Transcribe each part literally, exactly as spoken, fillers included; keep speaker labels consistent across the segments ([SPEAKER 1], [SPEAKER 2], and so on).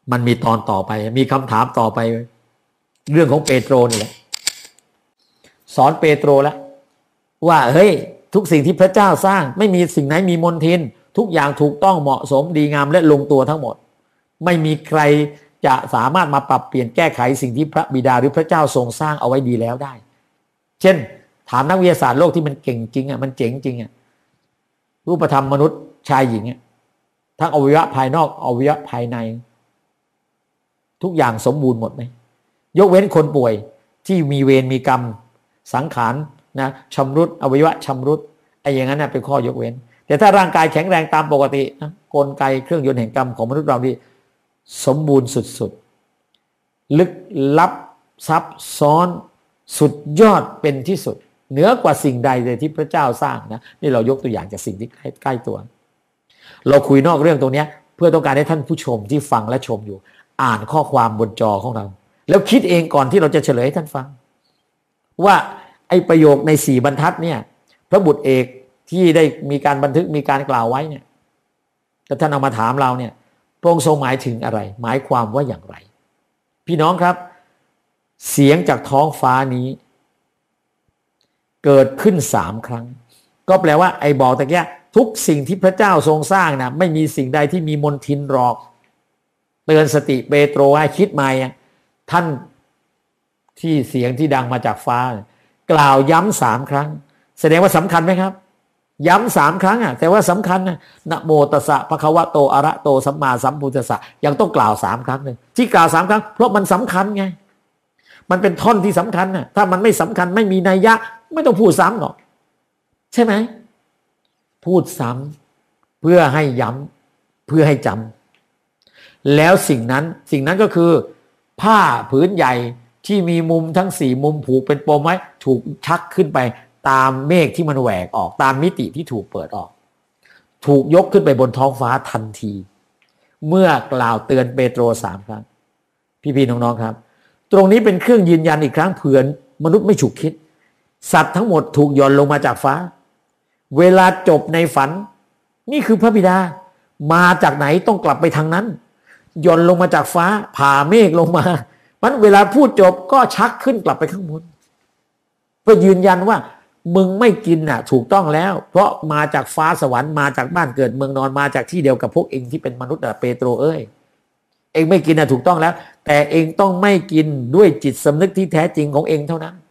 [SPEAKER 1] มันมีตอนต่อไปมีคำถามต่อไปเรื่องของเปโตรนี่แหละสอนเปโตรแล้วว่าเฮ้ยทุกสิ่งที่พระเจ้าสร้างไม่มีสิ่งไหนมีมลทินทุกอย่างถูกต้องเหมาะสมดีงามและลงตัวทั้งหมดไม่มีใครจะสามารถมาปรับเปลี่ยนแก้ไขสิ่งที่พระบิดาหรือพระเจ้าทรงสร้างเอาไว้ดีแล้วได้เช่นถามนักวิทยาศาสตร์โลกที่มันเก่งจริงอ่ะมันเจ๋งจริงอ่ะรูปธรรมมนุษย์ชายหญิงอ่ะทั้งอวัยวะภายนอกอวัยวะภายในทุกอย่างสมบูรณ์หมดไหมยกเว้นคนป่วยที่มีเวรมีกรรมสังขารนะชำรุดอวัยวะชำรุดไอ้อย่างนั้นนะเป็นข้อยกเว้นแต่ถ้าร่างกายแข็งแรงตามปกตินะกลไกเครื่องยนต์แห่งกรรมของมนุษย์เรานี่สมบูรณ์สุดๆลึกลับซับซ้อนสุดยอดเป็นที่สุดเหนือกว่าสิ่งใดเลยที่พระเจ้าสร้างนะนี่เรายกตัวอย่างจากสิ่งที่ใกล้ตัวเราคุยนอกเรื่องตรงนี้เพื่อต้องการให้ท่านผู้ชมที่ฟังและชมอยู่อ่านข้อความบนจอของเราแล้วคิดเองก่อนที่เราจะเฉลยให้ท่านฟังว่าไอ้ประโยคในสี่บรรทัดเนี่ยพระบุตรเอกที่ได้มีการบันทึกมีการกล่าวไว้เนี่ยแต่ท่านเอามาถามเราเนี่ยพระองค์ทรงหมายถึงอะไรหมายความว่าอย่างไรพี่น้องครับเสียงจากท้องฟ้านี้เกิดขึ้นสามครั้งก็แปลว่าไอ้บอกตะเกียทุกสิ่งที่พระเจ้าทรงสร้างนะไม่มีสิ่งใดที่มีมลทินหรอกเตือนสติเปโตรให้คิดใหม่ท่านที่เสียงที่ดังมาจากฟ้ากล่าวย้ำสามครั้งแสดงว่าสำคัญไหมครับย้ำสามครั้งอ่ะแต่ว่าสำคัญนะนะโมตัสสะภะคะวะโตอะระโตสัมมาสัมพุทธัสสะยังต้องกล่าวสามครั้งเลยที่กล่าวสามครั้งเพราะมันสำคัญไงมันเป็นท่อนที่สำคัญน่ะถ้ามันไม่สำคัญไม่มีนัยยะไม่ต้องพูดซ้ำหรอกใช่ไหมพูดซ้ำเพื่อให้ย้ำเพื่อให้จำแล้วสิ่งนั้นสิ่งนั้นก็คือผ้าผืนใหญ่ที่มีมุมทั้งสี่มุมผูกเป็นปมไว้ถูกชักขึ้นไปตามเมฆที่มันแหวกออกตามมิติที่ถูกเปิดออกถูกยกขึ้นไปบนท้องฟ้าทันทีเมื่อกล่าวเตือนเปโตรสามครั้งพี่ๆน้องๆครับตรงนี้เป็นเครื่องยืนยันอีกครั้งเผื่อมนุษย์ไม่ฉุกคิดสัตว์ทั้งหมดถูกหย่อนลงมาจากฟ้าเวลาจบในฝันนี่คือพระบิดามาจากไหนต้องกลับไปทางนั้นหย่อนลงมาจากฟ้าผ่าเมฆลงมามันเวลาพูดจบก็ชักขึ้นกลับไปข้างบนเพื่อยืนยันว่ามึงไม่กินน่ะถูกต้องแล้วเพราะมาจากฟ้าสวรรค์มาจากบ้านเกิดเมืองนอนมาจากที่เดียวกับพวกเองที่เป็นมนุษย์น่ะเปโตรเอ้ยเองไม่กินน่ะถูกต้องแล้วแต่เองต้องไม่กินด้วยจิตสำนึกที่แท้จริงของเองเท่านั้น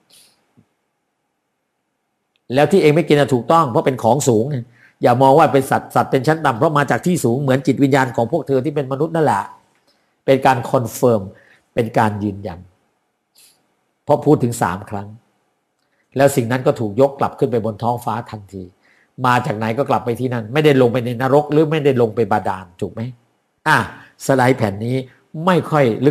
[SPEAKER 1] แล้วที่เองไม่กินน่ะถูกต้องเพราะเป็นของสูงอย่ามองว่าเป็นสัตว์สัตว์เป็นชั้นต่ำเพราะมาจากที่สูงเหมือนจิตวิญญาณของพวกเธอที่เป็นมนุษย์นั่นแหละเป็นการคอนเฟิร์มเป็นการยืนยันเพราะพูดถึงสามครั้งแล้วสิ่งนั้นก็ถูกยกกลับขึ้นไปบนท้องฟ้าทันทีมาจากไหนก็กลับไปที่นั่นไม่ได้ลงไปในนรกหรือไม่ได้ลงไปบาดาลถูกไหมอ่ะสไลด์แผ่นนี้ไม่ค่อย